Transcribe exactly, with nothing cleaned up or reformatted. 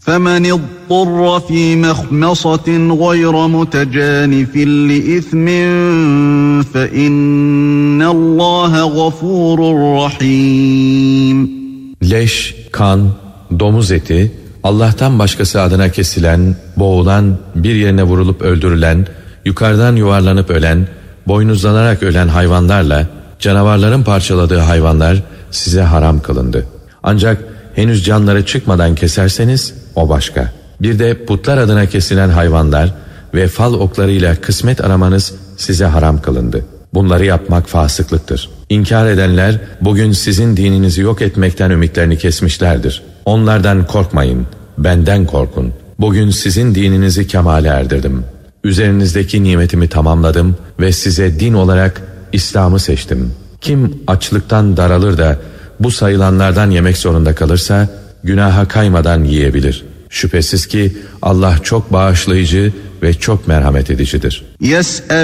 فَمَنِ اضْطُرَّ فِي مَخْمَصَةٍ غَيْرَ مُتَجَانِفٍ لِإِثْمٍ فَإِنَّ اللّٰهَ غَفُورٌ رَحِيمٌ. Leş, kan, domuz eti, Allah'tan başkası adına kesilen, boğulan, bir yerine vurulup öldürülen, yukarıdan yuvarlanıp ölen, boynuzlanarak ölen hayvanlarla, canavarların parçaladığı hayvanlar size haram kılındı. Ancak henüz canları çıkmadan keserseniz o başka. Bir de putlar adına kesilen hayvanlar ve fal oklarıyla kısmet aramanız size haram kılındı. Bunları yapmak fasıklıktır. İnkar edenler bugün sizin dininizi yok etmekten ümitlerini kesmişlerdir. Onlardan korkmayın, benden korkun. Bugün sizin dininizi kemale erdirdim. Üzerinizdeki nimetimi tamamladım ve size din olarak İslam'ı seçtim. Kim açlıktan daralır da bu sayılanlardan yemek zorunda kalırsa günaha kaymadan yiyebilir. Şüphesiz ki Allah çok bağışlayıcı ve çok merhamet edicidir. Yes.